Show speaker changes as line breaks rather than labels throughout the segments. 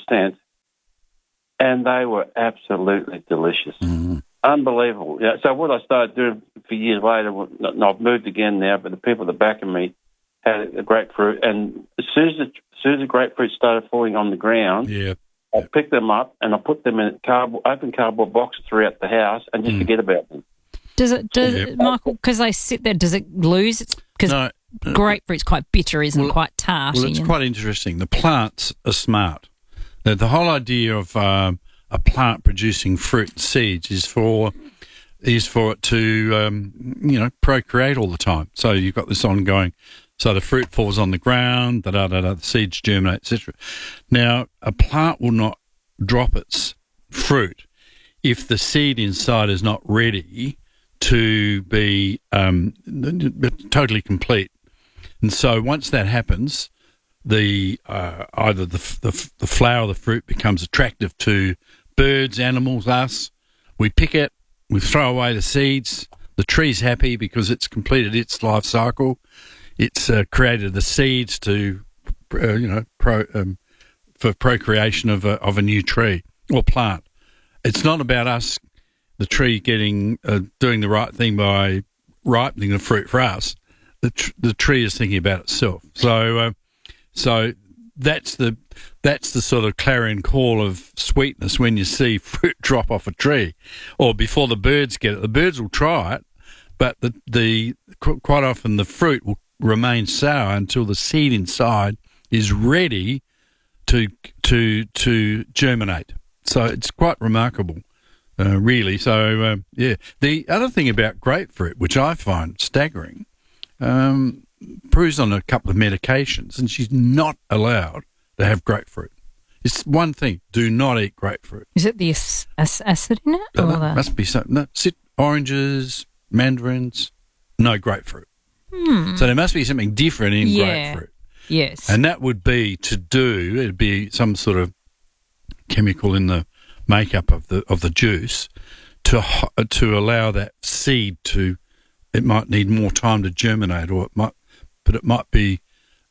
100%, and they were absolutely delicious.
Mm.
Unbelievable. Yeah, so what I started doing for years later, and I've moved again now, but the people at the back of me had a grapefruit, and as soon as the grapefruit started falling on the ground, I picked them up and I put them in open cardboard boxes throughout the house and just forget about them.
Does it, Michael, because they sit there, does it lose its... Because grapefruit's quite bitter, isn't it? Quite tart.
Well, it's quite interesting. The plants are smart. The whole idea of a plant producing fruit and seeds is for it to, procreate all the time. So you've got this ongoing... So the fruit falls on the ground, the seeds germinate, etc. Now, a plant will not drop its fruit if the seed inside is not ready to be totally complete. And so once that happens, either the flower or the fruit becomes attractive to birds, animals, us. We pick it, we throw away the seeds. The tree's happy because it's completed its life cycle. It's created the seeds to, for procreation of a new tree or plant. It's not about us, the tree doing the right thing by ripening the fruit for us. The tree is thinking about itself. So that's the sort of clarion call of sweetness when you see fruit drop off a tree, or before the birds get it. The birds will try it, but quite often the fruit will remain sour until the seed inside is ready to germinate. So it's quite remarkable, really. So the other thing about grapefruit, which I find staggering, Prue's on a couple of medications, and she's not allowed to have grapefruit. It's one thing: do not eat grapefruit.
Is it the acid in it?
Must be something. No, oranges, mandarins, no grapefruit. So there must be something different in grapefruit.
Yes.
And that would be it'd be some sort of chemical in the makeup of the juice to allow that seed it might need more time to germinate, or it might be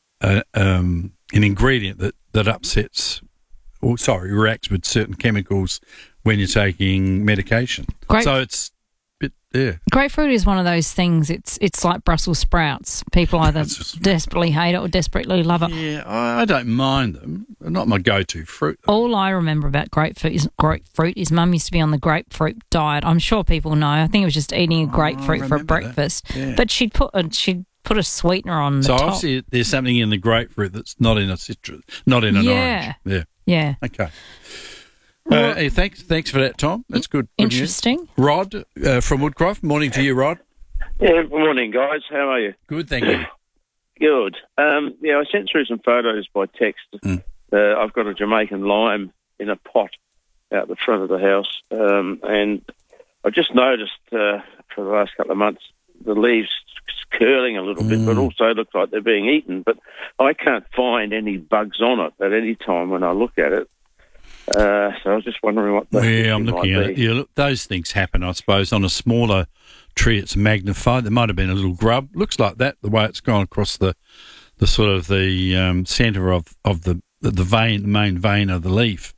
an ingredient that upsets, reacts with certain chemicals when you're taking medication. So it's
grapefruit is one of those things. It's like Brussels sprouts. People either desperately hate it or desperately love it.
Yeah, I don't mind them. They're not my go-to fruit.
All I remember about grapefruit is Mum used to be on the grapefruit diet. I'm sure people know. I think it was just eating a grapefruit for breakfast. Yeah. But she'd put a sweetener on the top. So
obviously there's something in the grapefruit that's not in a citrus, not in an orange.
Yeah.
Okay. Hey, thanks for that, Tom. That's good.
Interesting.
Rod from Woodcroft. Morning to you, Rod.
Yeah, morning, guys. How are you?
Good, thank you.
Good. I sent through some photos by text. I've got a Jamaican lime in a pot out the front of the house, and I just noticed for the last couple of months the leaves curling a little bit, but also look like they're being eaten. But I can't find any bugs on it at any time when I look at it. So I was just wondering what
I'm looking at it. Yeah, look, those things happen, I suppose. On a smaller tree, it's magnified. There might have been a little grub. Looks like that, the way it's gone across the sort of the centre of the vein, the main vein of the leaf.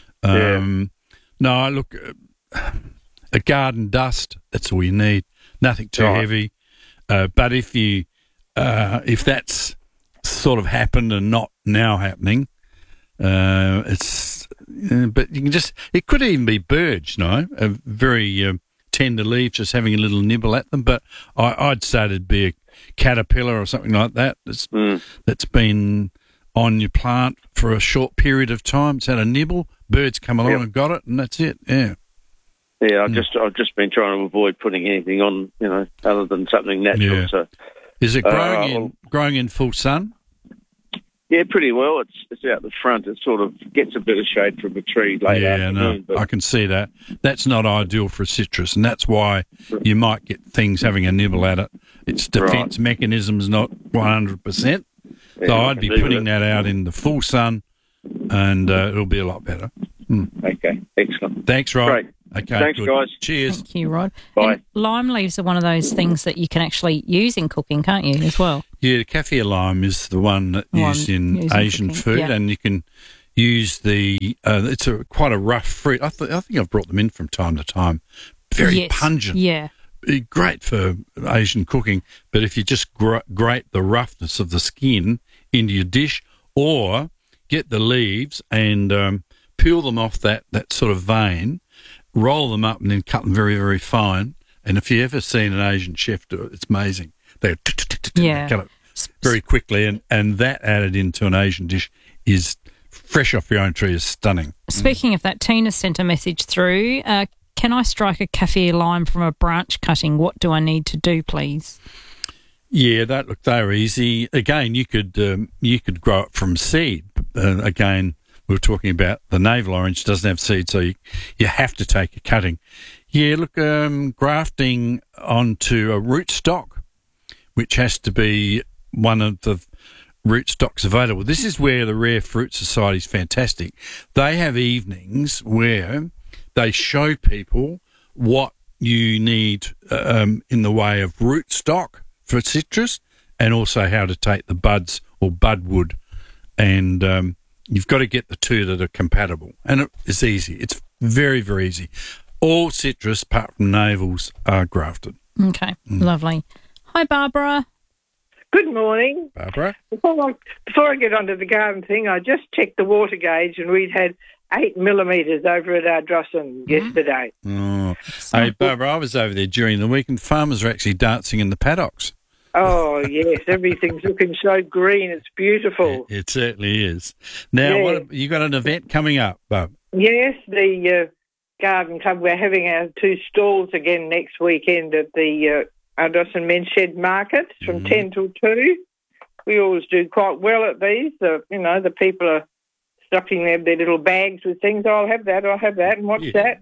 No, look, a garden dust. That's all you need. Nothing too heavy. But if that's sort of happened and not now happening, but you can it could even be birds, a very tender leaf, just having a little nibble at them. But I'd say it'd be a caterpillar or something like that that's been on your plant for a short period of time. It's had a nibble, birds come along and got it, and that's it. Yeah.
Yeah, I've just been trying to avoid putting anything on, other than something natural.
Yeah.
So,
is it growing in full sun?
Yeah, pretty well. It's out the front. It sort of gets a bit of shade from a tree late afternoon.
I can see that. That's not ideal for a citrus, and that's why you might get things having a nibble at it. Its defence mechanism's not 100%. So I'd be putting that out in the full sun, and it'll be a lot better.
Okay, excellent.
Thanks, Rod.
Great.
Okay,
thanks,
good.
guys.
Cheers.
Thank you, Rod.
Bye.
And lime leaves are one of those things that you can actually use in cooking, can't you, as well?
Yeah, kaffir lime is the one that's used in Asian food, and you use the. It's quite a rough fruit. I think I've brought them in from time to time. Very pungent.
Yeah.
Great for Asian cooking, but if you just grate the roughness of the skin into your dish, or get the leaves and peel them off that sort of vein, roll them up and then cut them very, very fine. And if you ever seen an Asian chef do it, it's amazing. They cut it very quickly, and that added into an Asian dish is fresh off your own tree is stunning.
Speaking of that, Tina sent a message through. Can I strike a kaffir lime from a branch cutting? What do I need to do, please?
Yeah, they're easy. Again, you could grow it from seed. Again, we were talking about the navel orange doesn't have seed, so you have to take a cutting. Yeah, look, grafting onto a rootstock, which has to be one of the rootstocks available. This is where the Rare Fruit Society is fantastic. They have evenings where they show people what you need in the way of rootstock for citrus, and also how to take the buds or budwood. And you've got to get the two that are compatible. And it's easy. It's very, very easy. All citrus, apart from navels, are grafted.
Okay, lovely. Hi, Barbara.
Good morning.
Barbara?
Before I get onto the garden thing, I just checked the water gauge and we'd had 8 millimetres over at Ardrossan yesterday.
Oh. Hey, Barbara, I was over there during the week and farmers are actually dancing in the paddocks.
Oh, yes, everything's looking so green. It's beautiful.
It certainly is. Now, you got an event coming up, Barb?
Yes, the Garden Club. We're having our 2 stalls again next weekend at the Ardrossan Men's Shed Market from 10 till 2. We always do quite well at these. The people are stuffing their little bags with things. I'll have that, and what's that?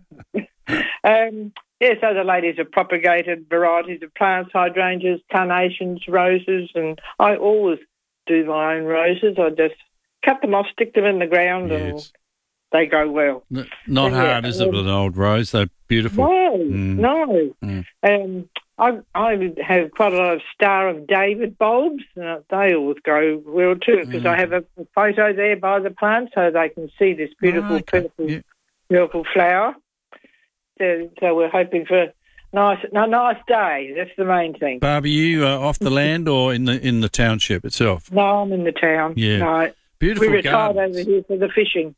So the ladies have propagated varieties of plants, hydrangeas, carnations, roses, and I always do my own roses. I just cut them off, stick them in the ground, and they go well.
Not hard, is it, with an old rose? They're beautiful.
No. I have quite a lot of Star of David bulbs. They always go well too, because I have a photo there by the plant so they can see this beautiful purple flower. So we're hoping for a nice day. That's the main thing.
Barbie, you off the land or in the township itself?
No, I'm in the town.
Yeah.
No.
Beautiful
We retired
gardens.
over here for the fishing.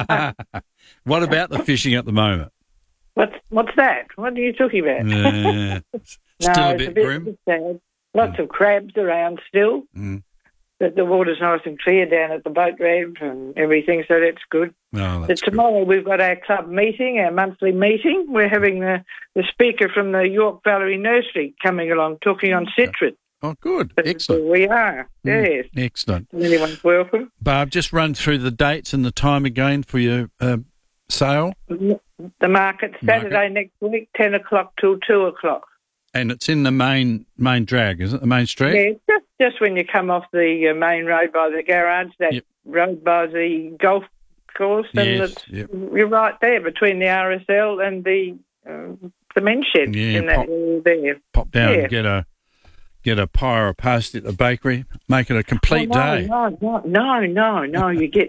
What about the fishing at the moment?
What's that? What are you talking about?
Still a bit grim?
Sad. Lots of crabs around still. But the water's nice and clear down at the boat ramp and everything, so that's good.
Oh, that's
but tomorrow we've got our club meeting, our monthly meeting. We're having the speaker from the York Valerie Nursery coming along, talking on citrus.
Oh, good. Excellent.
We are, yes.
Excellent.
Anyone's welcome.
Barb, just run through the dates and the time again for your sale.
The market, Saturday next week, 10 o'clock till 2 o'clock.
And it's in the main drag, is it? The main street?
Yeah, just when you come off the main road by the garage, that road by the golf course, and you're right there between the RSL and the men's shed in that area there.
Pop down and get a pie or a post at the bakery, make it a complete day.
No.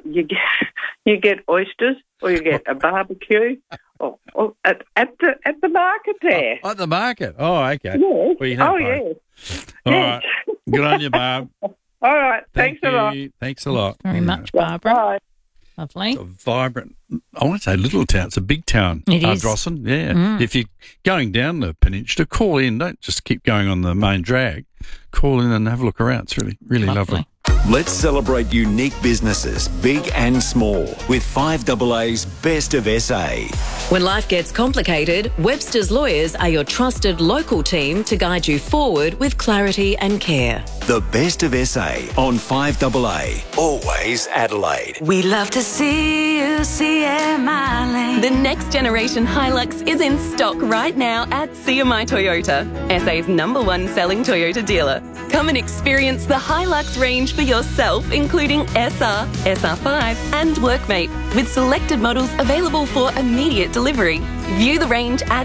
You get oysters, or you get a barbecue. At the market there.
At the market? Oh, okay.
Yes.
Yes. All right. Good on you, Barb.
All right. Thanks a lot.
Thanks a lot.
Very much, Barbara.
Bye.
Lovely.
It's a vibrant, I want to say little town. It's a big town.
It is.
Ardrossan, yeah. If you're going down the peninsula, call in. Don't just keep going on the main drag. Call in and have a look around. It's really, really lovely.
Let's celebrate unique businesses, big and small, with 5AA's Best of SA.
When life gets complicated, Webster's Lawyers are your trusted local team to guide you forward with clarity and care.
The Best of SA on 5AA. Always Adelaide.
We love to see you see my lane.
The next generation Hilux is in stock right now at CMI Toyota, SA's #1 selling Toyota dealer. Come and experience the Hilux range for yourself, including SR, SR5 and Workmate, with selected models available for immediate delivery. View the range at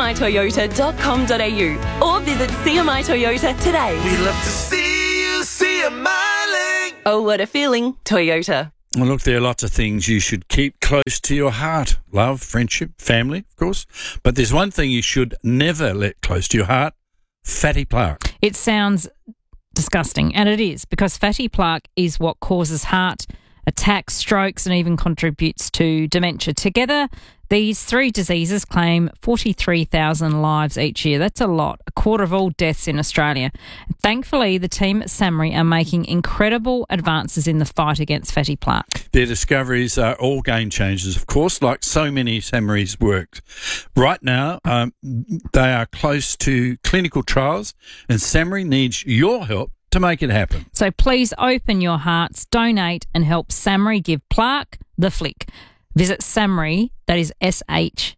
cmitoyota.com.au or visit CMI Toyota today.
We love to see you see my lane.
Oh, what a feeling, Toyota.
Well, look, there are lots of things you should keep close to your heart. Love, friendship, family, of course. But there's one thing you should never let close to your heart, fatty plaque.
It sounds disgusting, and it is, because fatty plaque is what causes heart attacks, strokes, and even contributes to dementia. Together, these three diseases claim 43,000 lives each year. That's a lot, a quarter of all deaths in Australia. Thankfully, the team at SAHMRI are making incredible advances in the fight against fatty plaque.
Their discoveries are all game changers, of course, like so many SAHMRI's work. Right now, they are close to clinical trials, and SAHMRI needs your help to make it happen.
So please open your hearts, donate, and help SAHMRI give plaque the flick. Visit SAHMRI, that is SAHMRI,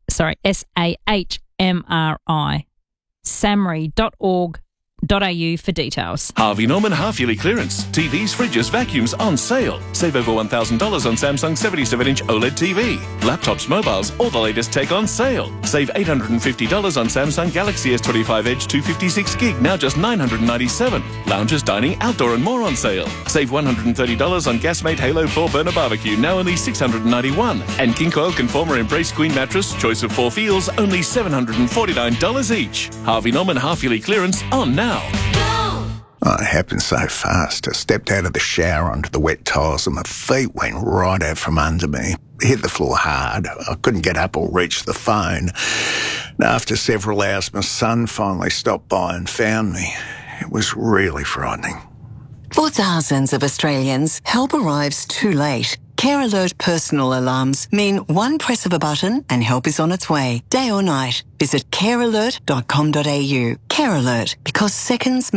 SAHMRI.org.au for details.
Harvey Norman half-yearly clearance. TVs, fridges, vacuums on sale. Save over $1,000 on Samsung 77-inch OLED TV. Laptops, mobiles, all the latest tech on sale. Save $850 on Samsung Galaxy S25 Edge 256 gig, now just $997. Lounges, dining, outdoor and more on sale. Save $130 on Gasmate Halo 4 burner barbecue, now only $691. And King Coil Conformer Embrace Queen mattress, choice of 4 feels, only $749 each. Harvey Norman half-yearly clearance on now.
Oh, it happened so fast. I stepped out of the shower onto the wet tiles and my feet went right out from under me. Hit the floor hard. I couldn't get up or reach the phone. And after several hours, my son finally stopped by and found me. It was really frightening.
For thousands of Australians, help arrives too late. Care Alert personal alarms mean one press of a button and help is on its way, day or night. Visit carealert.com.au. Care Alert, because seconds